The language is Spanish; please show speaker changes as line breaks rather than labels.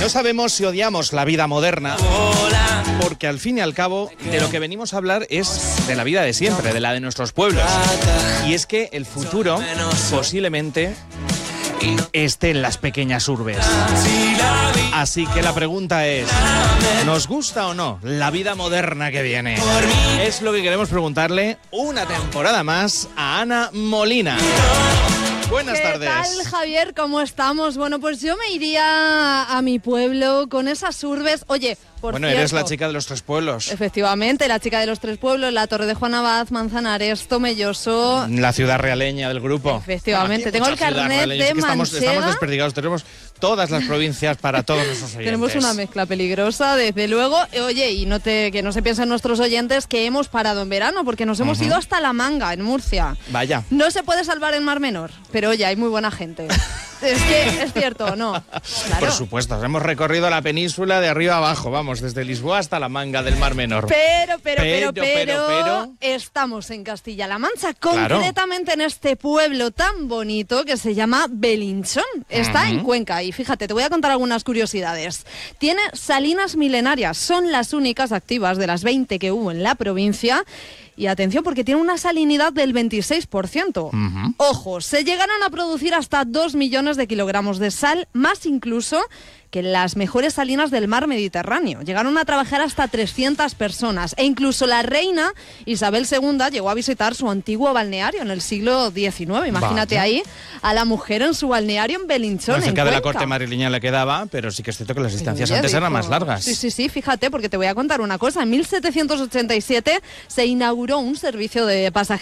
No sabemos si odiamos la vida moderna, porque al fin y al cabo de lo que venimos a hablar es de la vida de siempre, de la de nuestros pueblos. Y es que el futuro posiblemente esté en las pequeñas urbes. Así que la pregunta es, ¿nos gusta o no la vida moderna que viene? Es lo que queremos preguntarle una temporada más a Ana Molina. Buenas tardes.
¿Qué tal, Javier? ¿Cómo estamos? Bueno, pues yo me iría a mi pueblo con esas urbes. Oye, por
bueno,
cierto,
eres la chica de los tres pueblos.
Efectivamente, la chica de los tres pueblos, la Torre de Juan Abad, Manzanares, Tomelloso.
La ciudad realeña del grupo.
Efectivamente, tengo el carnet de
estamos
Manchega.
desperdigados, tenemos todas las provincias para todos nuestros oyentes.
Tenemos una mezcla peligrosa, desde luego. Oye, y que no se piensen nuestros oyentes que hemos parado en verano, porque nos hemos ido hasta La Manga, en Murcia.
Vaya.
No se puede salvar el Mar Menor, pero oye, hay muy buena gente. Es que es cierto, ¿no? Claro.
Por supuesto, hemos recorrido la península de arriba a abajo, vamos, desde Lisboa hasta La Manga del Mar Menor.
Pero estamos en Castilla-La Mancha, concretamente en este pueblo tan bonito que se llama Belinchón. Está en Cuenca y fíjate, te voy a contar algunas curiosidades. Tiene salinas milenarias, son las únicas activas de las 20 que hubo en la provincia. Y atención, porque tiene una salinidad del 26%. Ojo, se llegaron a producir hasta 2 millones de kilogramos de sal, más incluso que las mejores salinas del mar Mediterráneo. Llegaron a trabajar hasta 300 personas e incluso la reina Isabel II llegó a visitar su antiguo balneario en el siglo XIX. Imagínate ahí a la mujer en su balneario en Belinchón,
cerca
en
de
Cuenca.
la corte madrileña le quedaba, pero sí que es cierto que las distancias antes eran más largas.
Sí, fíjate, porque te voy a contar una cosa. En 1787 se inauguró un servicio de pasajeros